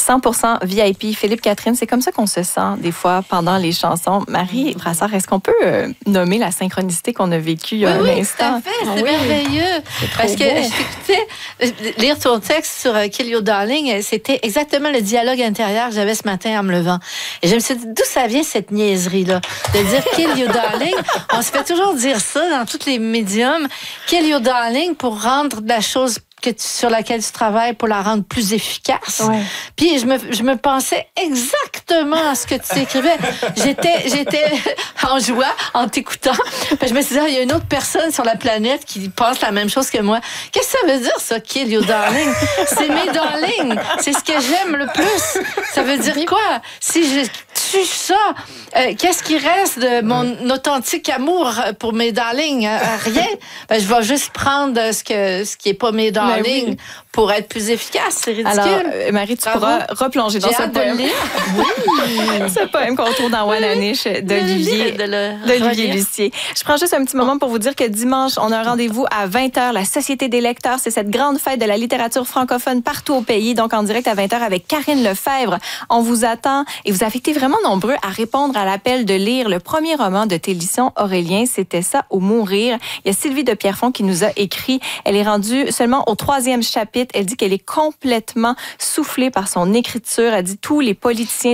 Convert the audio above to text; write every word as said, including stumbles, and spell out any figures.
cent pour cent V I P, Philippe Catherine, c'est comme ça qu'on se sent des fois pendant les chansons. Marie Brassard, est-ce qu'on peut euh, nommer la synchronicité qu'on a vécue il y a oui, un oui, instant? tout à fait, c'est oui. merveilleux. Parce que j'écoutais lire ton texte sur uh, Kill You Darling, c'était exactement le dialogue intérieur que j'avais ce matin en me levant. Et je me suis dit, d'où ça vient cette niaiserie-là? De dire Kill You Darling, on se fait toujours dire ça dans tous les médiums. Kill You Darling pour rendre la chose que tu, sur laquelle tu travailles pour la rendre plus efficace. Ouais. Puis je me, je me pensais exactement à ce que tu écrivais. J'étais, j'étais en joie en t'écoutant. Puis je me suis dit, ah, il y a une autre personne sur la planète qui pense la même chose que moi. Qu'est-ce que ça veut dire, ça, Kill You Darling? C'est mes darlings. C'est ce que j'aime le plus. Ça veut dire quoi? Si je tue ça, euh, qu'est-ce qui reste de mon authentique amour pour mes darlings? Euh, rien. Ben, je vais juste prendre ce, que, ce qui n'est pas mes darlings. Oui. Pour être plus efficace, c'est ridicule. Alors, euh, Marie, tu Bravo. pourras replonger dans J'ai ce hâte poème. De le lire. Oui. Ce poème qu'on retrouve dans Wananiche d'Olivier d'Olivier Lucier. Je prends juste un petit moment pour vous dire que dimanche, on a un rendez-vous à vingt heures, la Société des lecteurs. C'est cette grande fête de la littérature francophone partout au pays, donc en direct à vingt heures avec Karine Lefebvre. On vous attend et vous avez été vraiment nombreux à répondre à l'appel de lire le premier roman de Télisson Aurélien. C'était ça, Au mourir. Il y a Sylvie de Pierrefonds qui nous a écrit. Elle est rendue seulement au troisième chapitre. Elle dit qu'elle est complètement soufflée par son écriture. Elle dit tous les politiciens